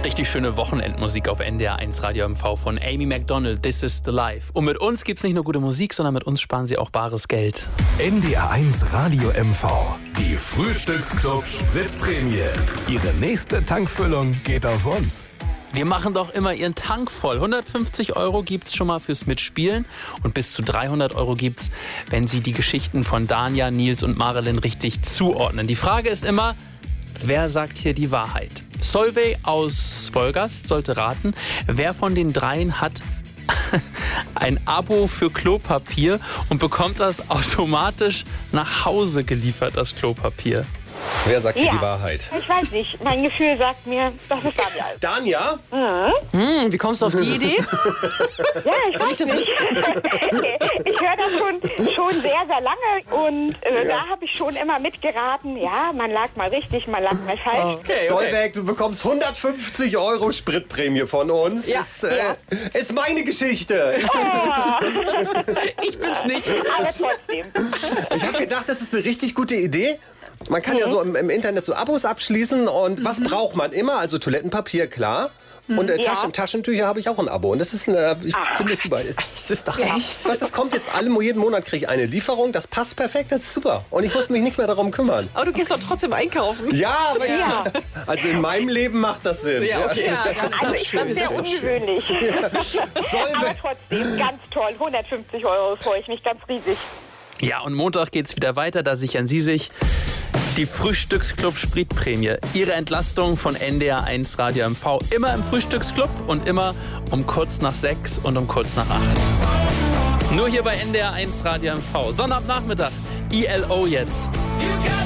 Richtig schöne Wochenendmusik auf NDR 1 Radio MV von Amy Macdonald, This is the Life. Und mit uns gibt's nicht nur gute Musik, sondern mit uns sparen Sie auch bares Geld. NDR 1 Radio MV, die Frühstücksclub Spritprämie. Ihre nächste Tankfüllung geht auf uns. Wir machen doch immer Ihren Tank voll. 150 € gibt's schon mal fürs Mitspielen und bis zu 300 € gibt's, wenn Sie die Geschichten von Dania, Nils und Marilyn richtig zuordnen. Die Frage ist immer, wer sagt hier die Wahrheit? Solveig aus Wolgast sollte raten, wer von den dreien hat ein Abo für Klopapier und bekommt das automatisch nach Hause geliefert, das Klopapier. Wer sagt hier die Wahrheit? Ich weiß nicht. Mein Gefühl sagt mir, das ist Dania. Dania? Wie kommst du auf die Idee? Ja, ich weiß nicht. Ich höre das schon sehr, sehr lange und da habe ich schon immer mitgeraten. Ja, man lag mal richtig, man lag mal falsch. Okay. Solveig, du bekommst 150 € Spritprämie von uns. Ja. Ist meine Geschichte. Ich bin's nicht. Aber trotzdem. Ich habe gedacht, das ist eine richtig gute Idee. Man kann ja so im Internet so Abos abschließen und was braucht man immer? Also Toilettenpapier, klar. Und Taschentücher habe ich auch ein Abo. Und das ist ich finde es super. Das ist doch echt. Es kommt jetzt jeden Monat kriege ich eine Lieferung. Das passt perfekt, das ist super. Und ich muss mich nicht mehr darum kümmern. Aber du gehst doch trotzdem einkaufen. Ja, aber also in meinem Leben macht das Sinn. Ja, okay. Ja, Also ich finde es sehr ungewöhnlich. Aber trotzdem, ganz toll. 150 € freue ich mich ganz riesig. Ja, und Montag geht's wieder weiter. Da sichern Sie sich die Frühstücksclub Spritprämie. Ihre Entlastung von NDR 1 Radio MV. Immer im Frühstücksclub und immer um kurz nach 6 und um kurz nach 8. Nur hier bei NDR 1 Radio MV. Sonnabendnachmittag. ILO jetzt.